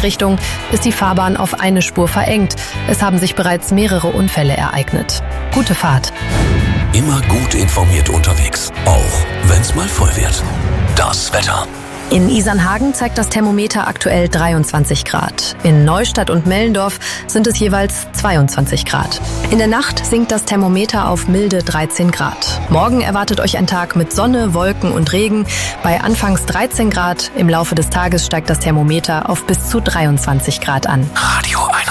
Gegenrichtung ist die Fahrbahn auf eine Spur verengt. Es haben sich bereits mehrere Unfälle ereignet. Gute Fahrt. Immer gut informiert unterwegs, auch wenn es mal voll wird. Das Wetter. In Isernhagen zeigt das Thermometer aktuell 23 Grad. In Neustadt und Mellendorf sind es jeweils 22 Grad. In der Nacht sinkt das Thermometer auf milde 13 Grad. Morgen erwartet euch ein Tag mit Sonne, Wolken und Regen. Bei anfangs 13 Grad, im Laufe des Tages steigt das Thermometer auf bis zu 23 Grad an. Radio 1.